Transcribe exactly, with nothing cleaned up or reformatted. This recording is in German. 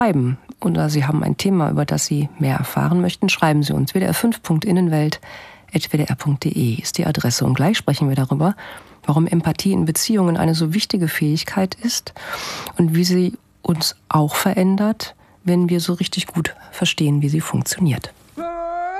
schreiben oder Sie haben ein Thema, über das Sie mehr erfahren möchten, schreiben Sie uns. w d r fünf punkt innenwelt at w d r punkt d e ist die Adresse. Und gleich sprechen wir darüber, warum Empathie in Beziehungen eine so wichtige Fähigkeit ist und wie sie uns auch verändert, wenn wir so richtig gut verstehen, wie sie funktioniert.